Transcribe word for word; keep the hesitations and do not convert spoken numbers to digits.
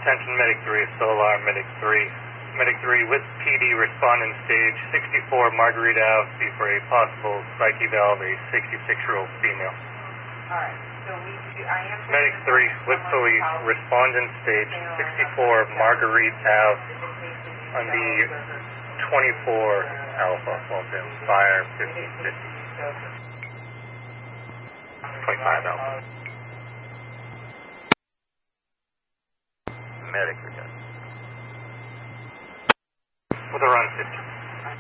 Attention Medic three, Solar Medic three. Medic three with P D responding stage sixty-four Marguerite Ave for a possible psych eval of a sixty-six-year-old female. Alright, so we, I am... Medic three with police responding stage sixty-four Marguerite Ave on the twenty-four Alpha, Walton, fire fifteen fifty. twenty-five Alpha. Medic again. With a run fifty.